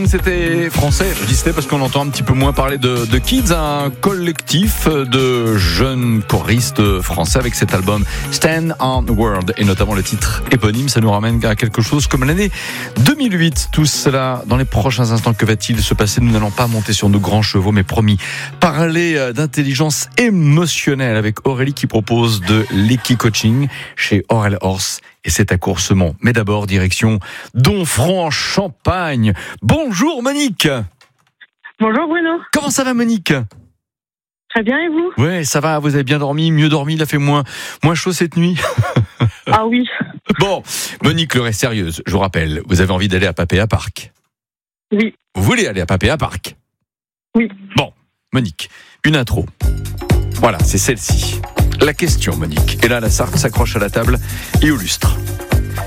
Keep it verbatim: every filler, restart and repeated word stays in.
C'était français, je dis c'était parce qu'on entend un petit peu moins parler de, de Kids, un collectif de jeunes choristes français avec cet album Stand on the World et notamment le titre éponyme. Ça nous ramène à quelque chose comme l'année deux mille huit. Tout cela dans les prochains instants. Que va-t-il se passer? Nous n'allons pas monter sur nos grands chevaux, mais promis, parler d'intelligence émotionnelle avec Aurélie qui propose de l'équi-coaching chez Aurel Horse. Et c'est à Coursemont. Mais d'abord, direction Domfront-Champagne. Bonjour Monique. Bonjour Bruno. Comment ça va Monique? Très bien, et vous? Ouais, ça va, vous avez bien dormi, mieux dormi, il a fait moins, moins chaud cette nuit. Ah oui. Bon, Monique, le reste sérieuse, je vous rappelle, vous avez envie d'aller à Papéa Park? Oui. Vous voulez aller à Papéa Park? Oui. Bon, Monique, une intro. Voilà, c'est celle-ci. La question, Monique. Et là, la Sarthe s'accroche à la table et au lustre.